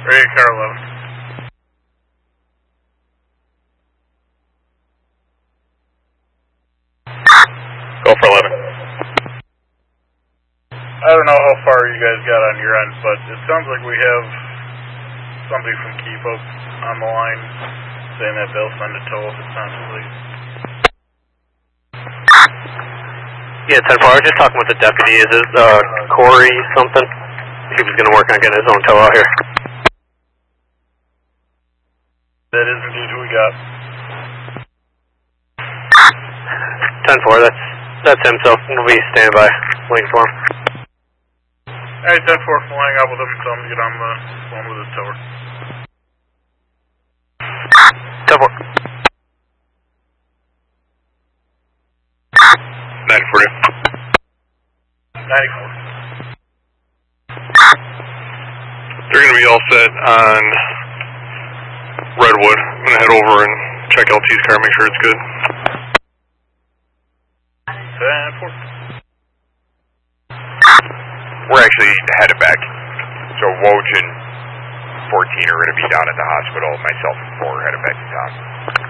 Ready, car 11. Go for 11. I don't know how far you guys got on your end, but it sounds like we have somebody from Keep Up on the line saying that they'll send a tow if it's not too late. Yeah, 10-4, I was just talking with the deputy. Is it Corey something? He was going to work on getting his own tow out here. That is indeed who we got. 10-4, that's him, so we'll be standing by, waiting for him. Alright, 10-4, flying out with him, tell him to get on the phone with his tower. 10-4. 94. 94. They're going to be all set on Redwood. I'm going to head over and check LT's car, make sure it's good. 10-4. We're actually headed back. So Woj and 14 are going to be down at the hospital. Myself and 4 are headed back to town.